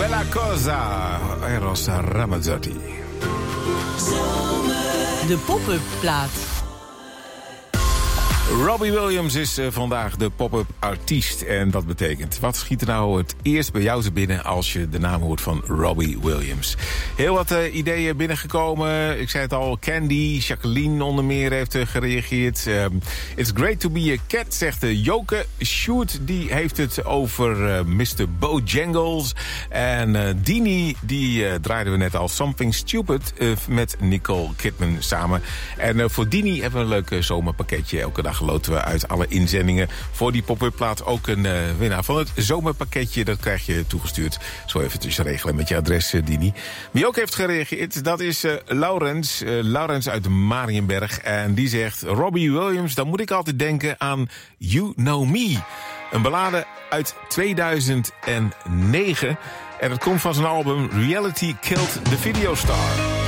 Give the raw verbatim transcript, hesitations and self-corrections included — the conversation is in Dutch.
Bella Cosa, Eros Ramazzotti. De pop-up plaat. Robbie Williams is uh, vandaag de pop-up artiest. En dat betekent, wat schiet er nou het eerst bij jou te binnen als je de naam hoort van Robbie Williams? Heel wat uh, ideeën binnengekomen. Ik zei het al, Candy, Jacqueline onder meer heeft uh, gereageerd. Uh, It's great to be a cat, zegt uh, Joke. Sjoerd, die heeft het over uh, mister Bojangles. En uh, Dini, die uh, draaiden we net al, Something Stupid, uh, met Nicole Kidman samen. En uh, voor Dini hebben we een leuk uh, zomerpakketje. Elke dag loten we uit alle inzendingen voor die pop-up plaat ook een uh, winnaar van het zomerpakketje. Dat krijg je toegestuurd. Zo eventjes regelen met je adres, uh, Dini. Wie ook heeft gereageerd, dat is uh, Laurens. Uh, Laurens uit Marienberg. En die zegt, Robbie Williams, dan moet ik altijd denken aan You Know Me. Een ballade uit tweeduizend negen. En het komt van zijn album Reality Killed the Video Star.